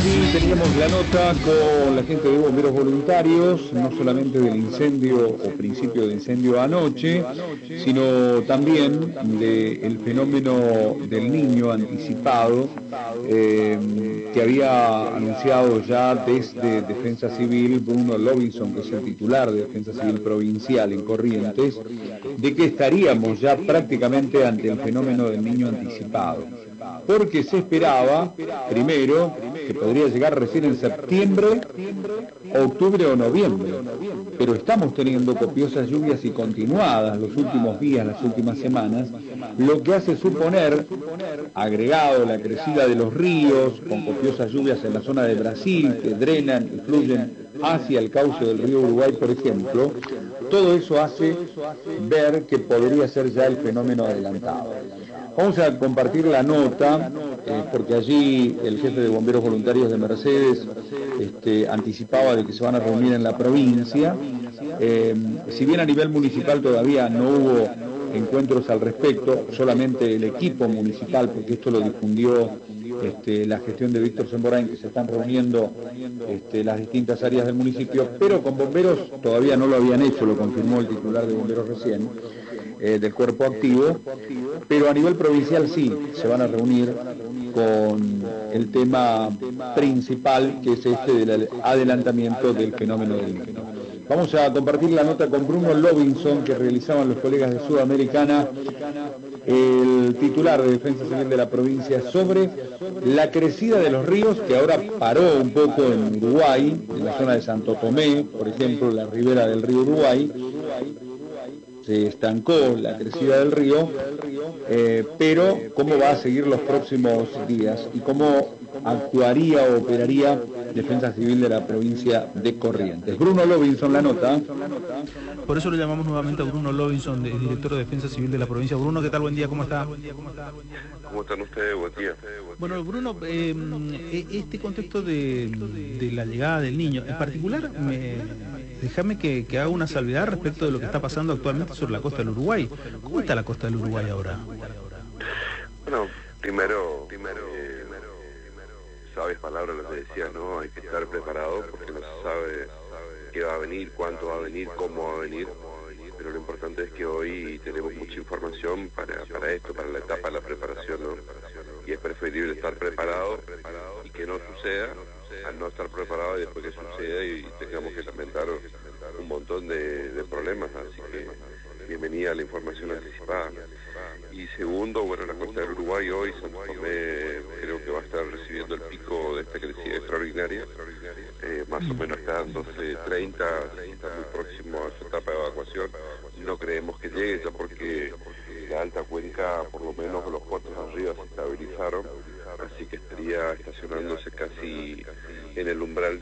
Allí teníamos la nota con la gente de bomberos voluntarios, no solamente del incendio o principio de incendio anoche, sino también del fenómeno del niño anticipado que había anunciado ya desde Defensa Civil Bruno Robinson, que es el titular de Defensa Civil Provincial en Corrientes, de que estaríamos ya prácticamente ante el fenómeno del niño anticipado. Porque se esperaba, primero, que podría llegar recién en septiembre, octubre o noviembre. Pero estamos teniendo copiosas lluvias y continuadas los últimos días, las últimas semanas, lo que hace suponer, agregado la crecida de los ríos, con copiosas lluvias en la zona de Brasil, que drenan y fluyen hacia el cauce del río Uruguay, por ejemplo, todo eso hace ver que podría ser ya el fenómeno adelantado. Vamos a compartir la nota, porque allí el jefe de bomberos voluntarios de Mercedes anticipaba de que se van a reunir en la provincia. Si bien a nivel municipal todavía no hubo encuentros al respecto, solamente el equipo municipal, porque esto lo difundió la gestión de Víctor Semborain, que se están reuniendo las distintas áreas del municipio, pero con bomberos todavía no lo habían hecho, lo confirmó el titular de bomberos recién, del cuerpo activo, pero a nivel provincial sí, se van a reunir con el tema principal, que es del adelantamiento del fenómeno del niño. Vamos a compartir la nota con Bruno Robinson, que realizaban los colegas de Sudamericana, el titular de Defensa Civil de la provincia, sobre la crecida de los ríos, que ahora paró un poco en Uruguay, en la zona de Santo Tomé, por ejemplo, la ribera del río Uruguay. Se estancó la crecida del río, pero cómo va a seguir los próximos días y cómo actuaría o operaría Defensa Civil de la provincia de Corrientes. Bruno Robinson, la nota. Por eso lo llamamos nuevamente a Bruno Robinson, director de Defensa Civil de la provincia. Bruno, ¿qué tal? Buen día, ¿cómo está? ¿Cómo están ustedes? Buen día. Bueno, Bruno, este contexto de la llegada del niño, en particular, déjame que haga una salvedad respecto de lo que está pasando actualmente sobre la costa del Uruguay. ¿Cómo está la costa del Uruguay ahora? Bueno, primero sabes palabras lo que decía, ¿no? Hay que estar preparado porque no se sabe qué va a venir, cuánto va a venir, cómo va a venir, pero lo importante es que hoy tenemos mucha información para esto, para la etapa de la preparación, ¿no? Y es preferible estar preparado y que no suceda, al no estar preparado y después que suceda y tengamos que lamentar un montón de problemas, así que bienvenida a la información anticipada. Y segundo, bueno, la costa del Uruguay hoy, Santo Tomé, creo que va a estar recibiendo el pico de esta crecida extraordinaria, más o menos está en 12:30, está muy próximo a su etapa de evacuación. No creemos que llegue ya porque la alta cuenca, por lo menos los puertos arriba se estabilizaron, así que estaría estacionándose casi en el umbral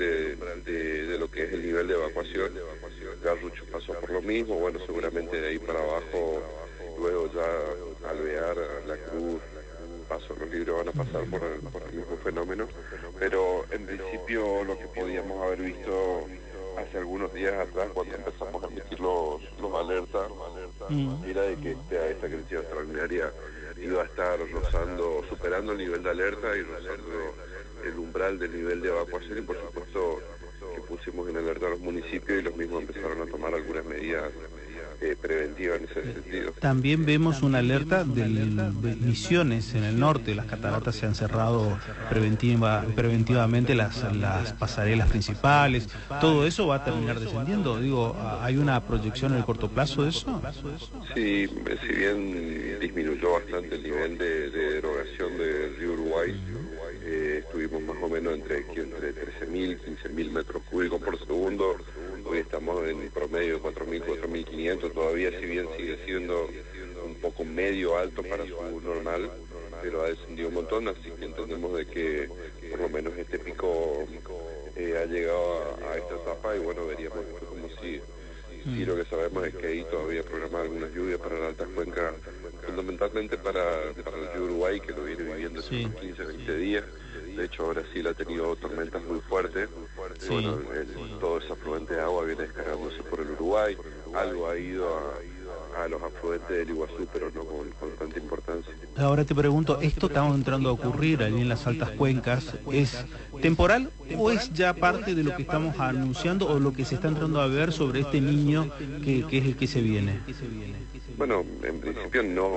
de lo que es el nivel de evacuación. Garrucho pasó por lo mismo, bueno, seguramente de ahí para abajo, luego ya Alvear, La Cruz, Paso los Libres van a pasar por el mismo fenómeno, pero en principio lo que podíamos haber visto hace algunos días atrás, cuando empezamos a emitir los alertas, era de que esta crecida extraordinaria iba a estar superando el nivel de alerta y rozando el umbral del nivel de evacuación, y por supuesto que pusimos en alerta a los municipios y los mismos empezaron a tomar algunas medidas preventivas en ese sentido. También vemos una alerta de Misiones en el norte. Las cataratas se han cerrado preventivamente las pasarelas principales. ¿Todo eso va a terminar descendiendo? Digo, ¿hay una proyección en el corto plazo de eso? Sí, si bien disminuyó bastante el nivel de erogación del río Uruguay, estuvimos más o menos entre 13.000 y 15.000 metros cúbicos por segundo. Hoy estamos en promedio de 4.000, 4.500, todavía si bien sigue siendo un poco medio alto para su normal, pero ha descendido un montón, así que entendemos de que por lo menos este pico ha llegado a esta etapa, y bueno, veríamos cómo sigue. Sí, lo que sabemos es que ahí todavía programar algunas lluvias para la alta cuenca, fundamentalmente para el río Uruguay, que lo viene viviendo hace unos 15, 20 días. De hecho, Brasil ha tenido tormentas muy fuertes. Sí. Bueno, todo ese afluente de agua viene descargándose por el Uruguay. Algo ha ido a los afluentes del Iguazú, pero no con tanta importancia. Ahora te pregunto, ¿esto está entrando a ocurrir allí en las altas cuencas? ¿Es temporal o es ya parte de lo que estamos anunciando o lo que se está entrando a ver sobre este niño que es el que se viene? Bueno, en principio no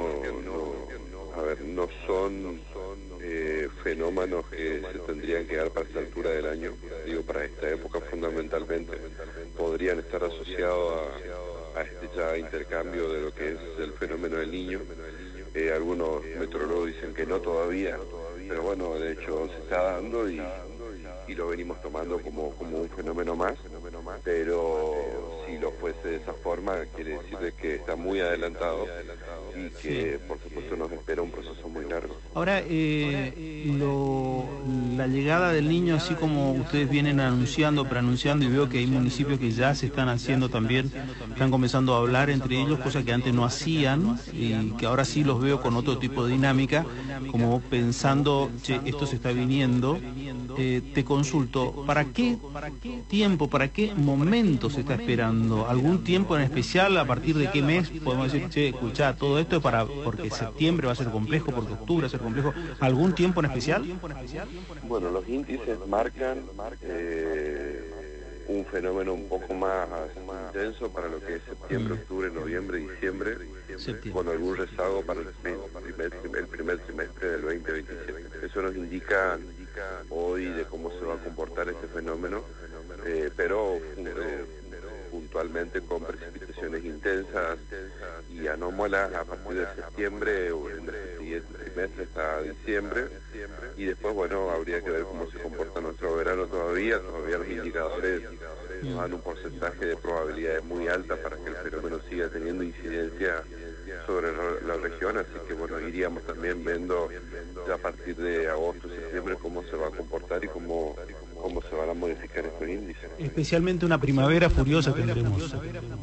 son fenómenos que se tendrían que dar para esta altura del año, digo, para esta época fundamentalmente. Podrían estar asociados a este ya intercambio de lo que es el fenómeno del Niño. Algunos meteorólogos dicen que no todavía, pero bueno, de hecho se está dando y lo venimos tomando como un fenómeno más, pero si lo fuese de esa forma quiere decir de que está muy adelantado y que por supuesto nos espera un proceso muy largo. Ahora, la llegada del Niño, así como ustedes vienen preanunciando, y veo que hay municipios que ya se están haciendo también, están comenzando a hablar entre ellos, cosas que antes no hacían y que ahora sí los veo con otro tipo de dinámica, como pensando, che, esto se está viniendo. Te consulto, ¿para qué tiempo, para qué momento se está esperando? ¿Algún tiempo en especial? ¿A partir de qué mes podemos decir, che, escuchá, todo esto es porque septiembre va a ser complejo, porque octubre va a ser complejo? ¿Algún tiempo en especial? Bueno, los índices marcan un fenómeno un poco más intenso para lo que es septiembre, octubre, noviembre, diciembre, con algún rezago para el primer trimestre del 2027. Eso nos indica hoy de cómo se va a comportar este fenómeno, pero puntualmente con precipitaciones intensas y anómalas a partir de septiembre o en el siguiente trimestre hasta diciembre, y después, bueno, habría que ver cómo se comporta nuestro verano todavía los indicadores nos dan un porcentaje de probabilidades muy alta para que el fenómeno siga teniendo incidencia sobre la región, así que bueno, iríamos también viendo ya a partir de agosto, septiembre cómo se va a comportar y cómo se van a modificar estos índices. Especialmente una primavera furiosa tendremos. No sé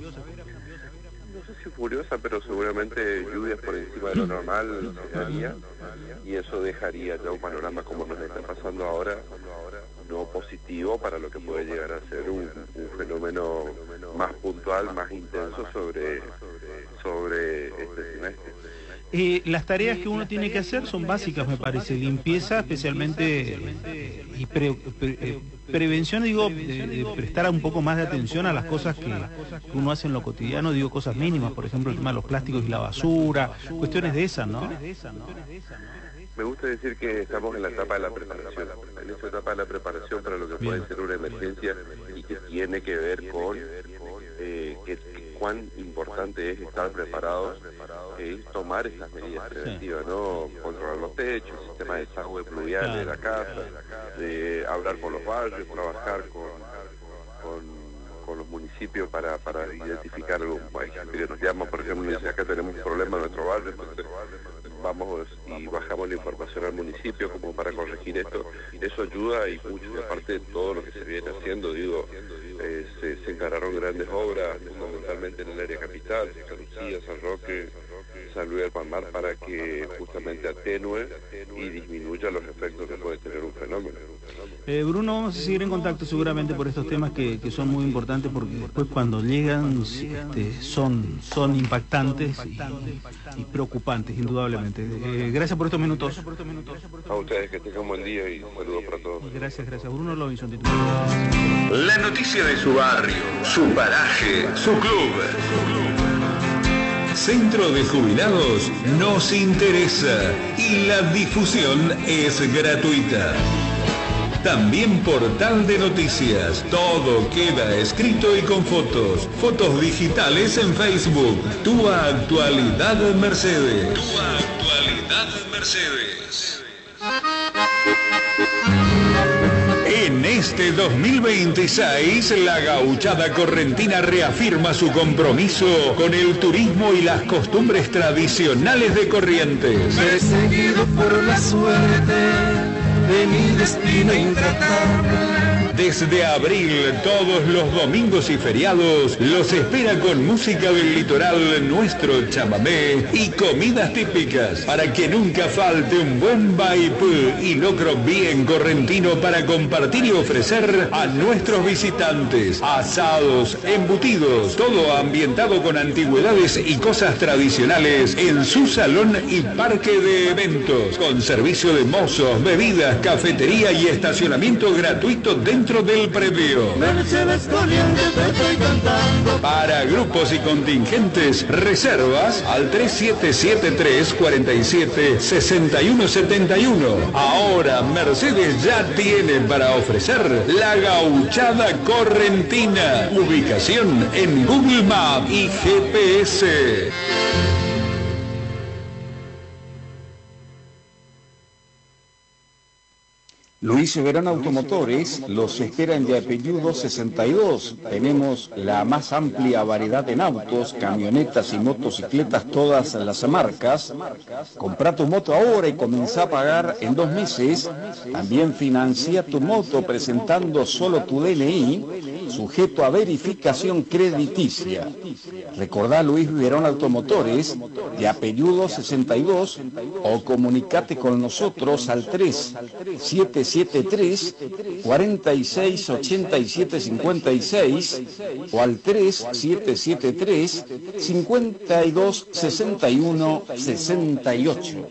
si furiosa, pero seguramente lluvias por encima de lo normal se daría, y eso dejaría ya un panorama como nos está pasando ahora, no positivo para lo que puede llegar a ser un fenómeno más puntual, más intenso sobre este trimestre. Las tareas que uno tiene que hacer son básicas, me parece. Limpieza, especialmente, y prevención, digo, de prestar un poco más de atención a las cosas que uno hace en lo cotidiano, digo, cosas mínimas, por ejemplo, el tema de los plásticos y la basura, cuestiones de esas, ¿no? Me gusta decir que estamos en la etapa de la preparación, en esa etapa de la preparación para lo que puede ser una emergencia y que tiene que ver con cuán importante es estar preparados, tomar esas medidas preventivas, ¿no? Controlar los techos, el sistema de desagüe pluvial de la casa, de hablar con los barrios, trabajar con los municipios para identificar algún país. Que nos llama, por ejemplo, y dice, acá tenemos un problema en nuestro barrio, entonces vamos y bajamos la información al municipio como para corregir esto. Eso ayuda y mucho, y aparte de todo lo que se viene haciendo, digo, se encargaron grandes obras, fundamentalmente en el área capital, Santa Lucía, San Roque, San Luis del Palmar, para que justamente atenúe y disminuya los efectos que puede tener un fenómeno. Bruno, vamos a seguir en contacto seguramente por estos temas que son muy importantes, porque después cuando llegan son impactantes y preocupantes, indudablemente. Gracias por estos minutos. A ustedes, que tengan buen día y saludos para todos. Gracias. Bruno Robinson. La noticia de su barrio, su paraje, su club. Centro de Jubilados nos interesa y la difusión es gratuita. También portal de noticias, todo queda escrito y con fotos digitales en Facebook. Tu Actualidad Mercedes. Tu Actualidad Mercedes. En este 2026, la Gauchada Correntina reafirma su compromiso con el turismo y las costumbres tradicionales de Corrientes. Perseguido por la suerte de mi destino intratable. Desde abril, todos los domingos y feriados, los espera con música del litoral, nuestro chamamé y comidas típicas, para que nunca falte un buen vaipú y locro bien correntino para compartir y ofrecer a nuestros visitantes. Asados, embutidos, todo ambientado con antigüedades y cosas tradicionales en su salón y parque de eventos, con servicio de mozos, bebidas, cafetería y estacionamiento gratuito dentro del predio. Para grupos y contingentes, reservas al 3773 47 61 71. Ahora Mercedes ya tiene para ofrecer la Gauchada Correntina. Ubicación en Google Maps y GPS. Luis Verón Automotores los espera en Yapeyú 62. Tenemos la más amplia variedad en autos, camionetas y motocicletas, todas las marcas. Compra tu moto ahora y comienza a pagar en 2 meses. También financia tu moto presentando solo tu DNI, sujeto a verificación crediticia. Recordá Luis Verón Automotores, Yapeyú 62, o comunicate con nosotros al 3773 46 87 56 o al 3773 52 61 68.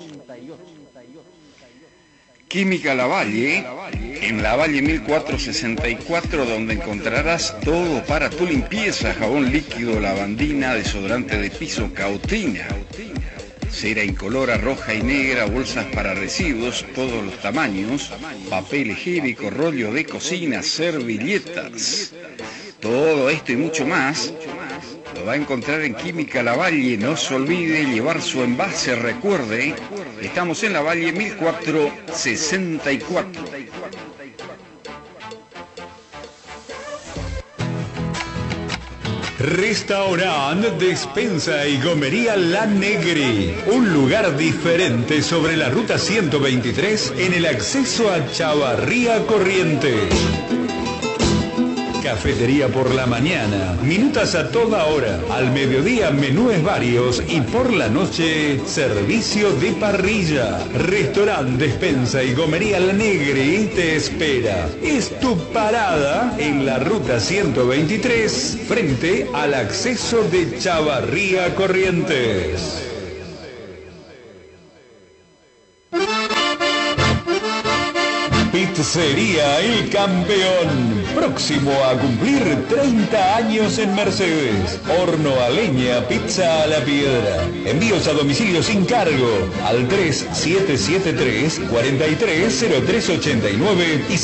Química Lavalle, en Lavalle 1464, donde encontrarás todo para tu limpieza: jabón líquido, lavandina, desodorante de piso, Cautina, cera incolora roja y negra, bolsas para residuos, todos los tamaños, papel higiénico, rollo de cocina, servilletas. Todo esto y mucho más lo va a encontrar en Química Lavalle. No se olvide llevar su envase. Recuerde, estamos en Lavalle 1464. Restaurant, despensa y gomería La Negri, un lugar diferente sobre la ruta 123 en el acceso a Chavarría Corrientes. Cafetería por la mañana, minutas a toda hora, al mediodía menúes varios y por la noche servicio de parrilla. Restaurante, despensa y gomería La Negri te espera. Es tu parada en la ruta 123 frente al acceso de Chavarría Corrientes. Pizzería El Campeón, próximo a cumplir 30 años en Mercedes. Horno a leña, pizza a la piedra. Envíos a domicilio sin cargo al 3773 430389 y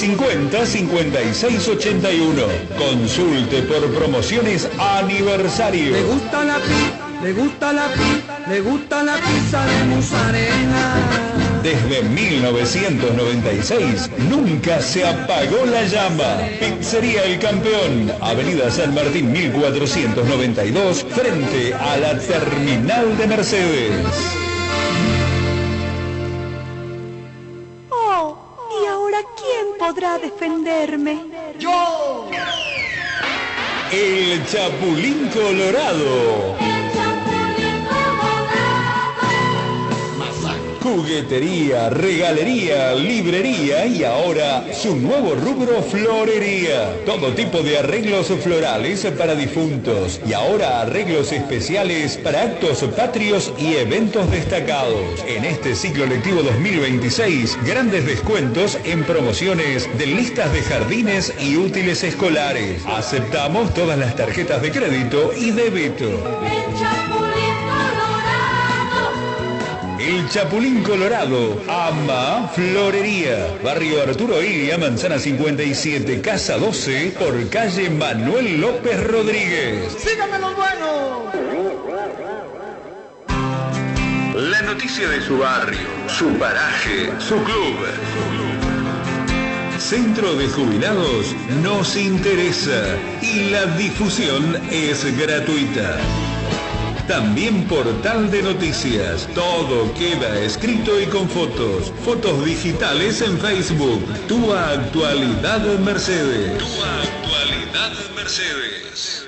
505681. Consulte por promociones aniversario. Le gusta la pizza de mozzarella. Desde 1996 nunca se apagó la llama. Pizzería El Campeón, Avenida San Martín 1492, frente a la terminal de Mercedes. Oh, ¿y ahora quién podrá defenderme? ¡Yo! El Chapulín Colorado. Juguetería, regalería, librería y ahora su nuevo rubro, florería. Todo tipo de arreglos florales para difuntos y ahora arreglos especiales para actos patrios y eventos destacados. En este ciclo lectivo 2026, grandes descuentos en promociones de listas de jardines y útiles escolares. Aceptamos todas las tarjetas de crédito y débito. El Chapulín Colorado, ama florería. Barrio Arturo Ilia, Manzana 57, Casa 12, por calle Manuel López Rodríguez. ¡Síganme los buenos! La noticia de su barrio, su paraje, su club. Centro de Jubilados nos interesa y la difusión es gratuita. También portal de noticias. Todo queda escrito y con fotos. Fotos digitales en Facebook. Tu Actualidad Mercedes. Tu Actualidad Mercedes.